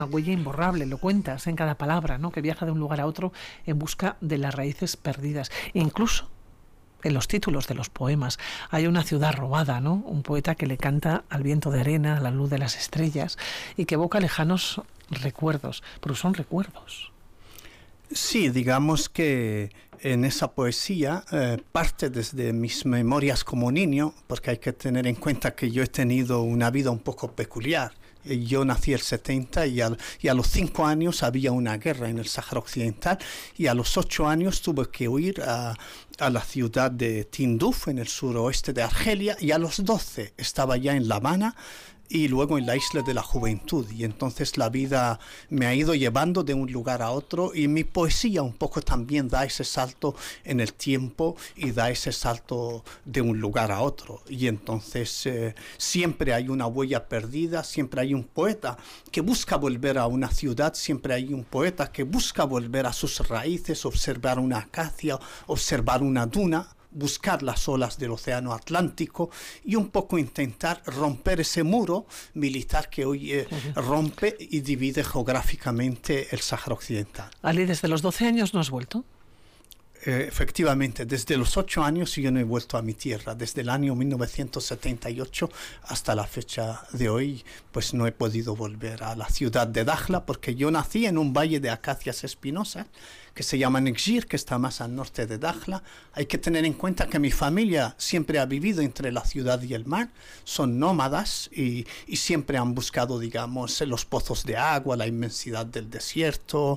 huella imborrable, lo cuentas en cada palabra, ¿no? Que viaja de un lugar a otro en busca de las raíces perdidas. E incluso en los títulos de los poemas hay una ciudad robada, ¿no? Un poeta que le canta al viento de arena, a la luz de las estrellas y que evoca lejanos recuerdos, pero son recuerdos. Sí, digamos que en esa poesía parte desde mis memorias como niño, porque hay que tener en cuenta que yo he tenido una vida un poco peculiar. Yo nací el 70 y a los 5 años había una guerra en el Sáhara Occidental y a los 8 años tuve que huir a la ciudad de Tinduf en el suroeste de Argelia y a los 12 estaba ya en La Habana y luego en la Isla de la Juventud. Y entonces la vida me ha ido llevando de un lugar a otro y mi poesía un poco también da ese salto en el tiempo y da ese salto de un lugar a otro. Y entonces siempre hay una huella perdida, siempre hay un poeta que busca volver a una ciudad, siempre hay un poeta que busca volver a sus raíces, observar una acacia, observar una duna, buscar las olas del océano Atlántico y un poco intentar romper ese muro militar que hoy rompe y divide geográficamente el Sáhara Occidental. Ali, ¿desde los 12 años no has vuelto? Efectivamente, desde los 8 años yo no he vuelto a mi tierra. Desde el año 1978 hasta la fecha de hoy, pues no he podido volver a la ciudad de Dakhla porque yo nací en un valle de acacias espinosas que se llama Nekjir, que está más al norte de Dakhla. Hay que tener en cuenta que mi familia siempre ha vivido entre la ciudad y el mar, son nómadas y siempre han buscado, digamos, los pozos de agua, la inmensidad del desierto,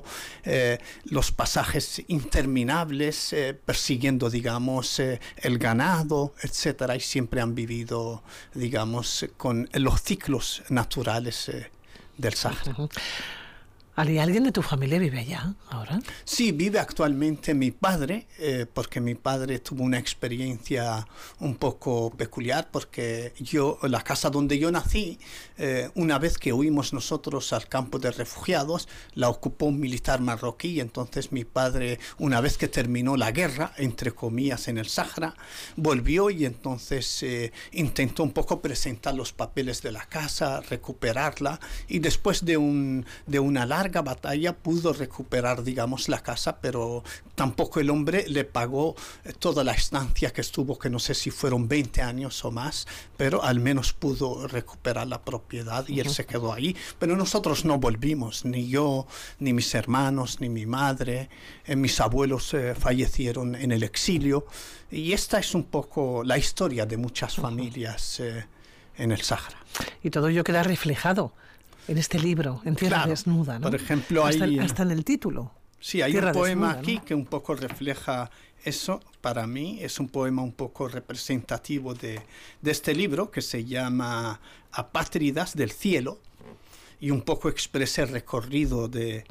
los pasajes interminables, persiguiendo, digamos, el ganado, etcétera, y siempre han vivido, digamos, con los ciclos naturales del Sáhara. Ali, ¿alguien de tu familia vive allá ahora? Sí, vive actualmente mi padre, porque mi padre tuvo una experiencia un poco peculiar, porque la casa donde yo nací, una vez que huimos nosotros al campo de refugiados, la ocupó un militar marroquí, y entonces mi padre, una vez que terminó la guerra, entre comillas, en el Sáhara, volvió y entonces intentó un poco presentar los papeles de la casa, recuperarla, y después de una larga batalla pudo recuperar, digamos, la casa, pero tampoco el hombre le pagó toda la estancia que estuvo, que no sé si fueron 20 años o más, pero al menos pudo recuperar la propiedad y él se quedó ahí. Pero nosotros no volvimos, ni yo, ni mis hermanos, ni mi madre. Mis abuelos fallecieron en el exilio y esta es un poco la historia de muchas familias en el Sáhara. Y todo ello queda reflejado en este libro, en Tierra Desnuda, ¿no? Por ejemplo, hasta en el título. Sí, hay Tierra un poema Desnuda, aquí, ¿no?, que un poco refleja eso. Para mí es un poema un poco representativo de este libro, que se llama Apátridas del cielo, y un poco expresa el recorrido de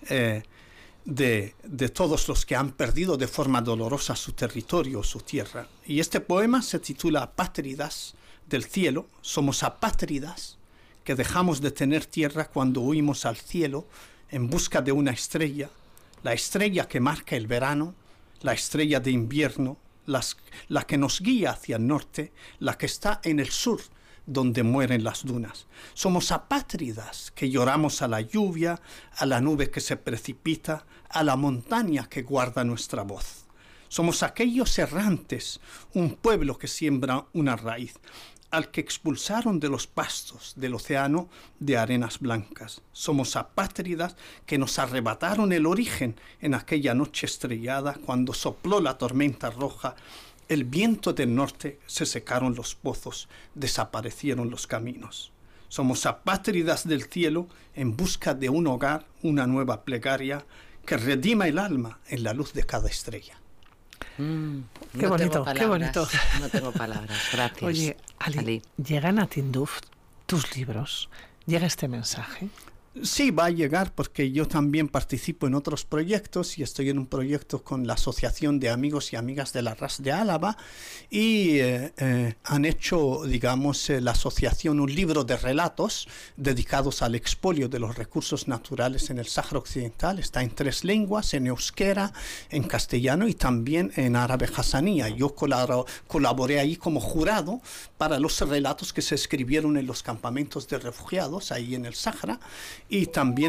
todos los que han perdido de forma dolorosa su territorio, su tierra. Y este poema se titula Apátridas del cielo. Somos apátridas que dejamos de tener tierra cuando huimos al cielo en busca de una estrella, la estrella que marca el verano, la estrella de invierno, la que nos guía hacia el norte, la que está en el sur, donde mueren las dunas. Somos apátridas que lloramos a la lluvia, a la nube que se precipita, a la montaña que guarda nuestra voz. Somos aquellos errantes, un pueblo que siembra una raíz, al que expulsaron de los pastos del océano de arenas blancas. Somos apátridas que nos arrebataron el origen en aquella noche estrellada, cuando sopló la tormenta roja, el viento del norte, se secaron los pozos, desaparecieron los caminos. Somos apátridas del cielo en busca de un hogar, una nueva plegaria que redima el alma en la luz de cada estrella. Qué bonito, qué bonito. No tengo palabras, gracias. Oye, Ali, ¿llegan a Tinduf tus libros? ¿Llega este mensaje? Sí, va a llegar, porque yo también participo en otros proyectos y estoy en un proyecto con la Asociación de Amigos y Amigas de la Ras de Álava y han hecho, digamos, la asociación un libro de relatos dedicados al expolio de los recursos naturales en el Sáhara Occidental. Está en 3 lenguas, en euskera, en castellano y también en árabe hasanía. Yo colaboré ahí como jurado para los relatos que se escribieron en los campamentos de refugiados ahí en el Sáhara, y también